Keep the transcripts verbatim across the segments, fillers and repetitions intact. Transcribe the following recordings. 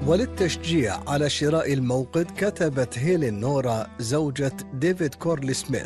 وللتشجيع على شراء الموقد كتبت هيلين نورا زوجة ديفيد كورلي سميث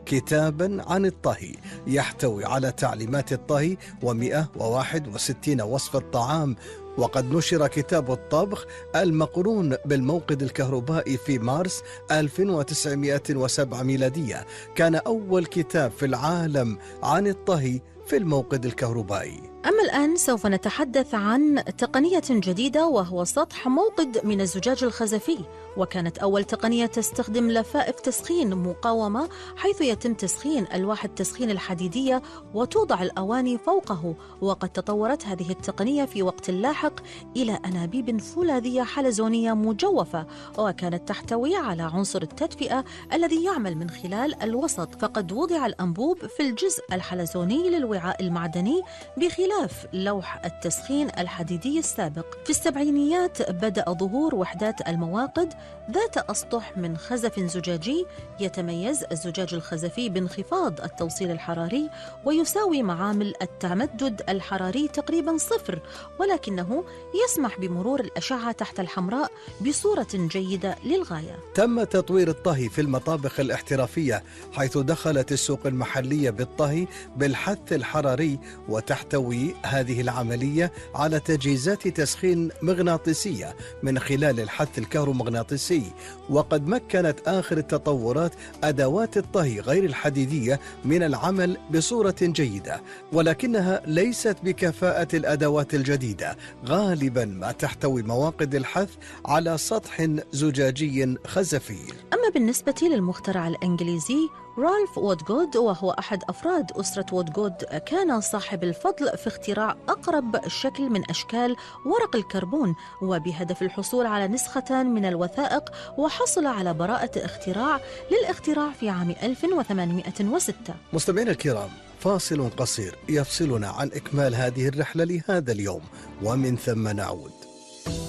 كتابا عن الطهي يحتوي على تعليمات الطهي ومئة وواحد وستين وصفة طعام. وقد نشر كتاب الطبخ المقرون بالموقد الكهربائي في مارس ألف وتسعمئة وسبعة ميلادية. كان أول كتاب في العالم عن الطهي في الموقد الكهربائي. أما الآن سوف نتحدث عن تقنية جديدة، وهو سطح موقد من الزجاج الخزفي. وكانت أول تقنية تستخدم لفائف تسخين مقاومة، حيث يتم تسخين ألواح التسخين الحديدية وتوضع الأواني فوقه. وقد تطورت هذه التقنية في وقت لاحق إلى أنابيب فولاذية حلزونية مجوفة، وكانت تحتوي على عنصر التدفئة الذي يعمل من خلال الوسط. فقد وضع الأنبوب في الجزء الحلزوني للوعاء المعدني بخلاف لوح التسخين الحديدي السابق. في السبعينيات بدأ ظهور وحدات المواقد ذات أسطح من خزف زجاجي. يتميز الزجاج الخزفي بانخفاض التوصيل الحراري، ويساوي معامل التمدد الحراري تقريبا صفر، ولكنه يسمح بمرور الأشعة تحت الحمراء بصورة جيدة للغاية. تم تطوير الطهي في المطابخ الاحترافية، حيث دخلت السوق المحلية بالطهي بالحث الحراري، وتحتوي هذه العملية على تجهيزات تسخين مغناطيسية من خلال الحث الكهرومغناطيسي. وقد مكنت آخر التطورات أدوات الطهي غير الحديدية من العمل بصورة جيدة، ولكنها ليست بكفاءة الأدوات الجديدة، غالبا ما تحتوي مواقد الحث على سطح زجاجي خزفي. أما بالنسبة للمخترع الإنجليزي رالف وودغود، وهو أحد أفراد أسرة وودغود، كان صاحب الفضل في اختراع أقرب شكل من أشكال ورق الكربون، وبهدف الحصول على نسخة من الوثائق، وحصل على براءة اختراع للاختراع في عام ألف وثمانمئة وستة. مستمعينا الكرام، فاصل قصير يفصلنا عن إكمال هذه الرحلة لهذا اليوم، ومن ثم نعود.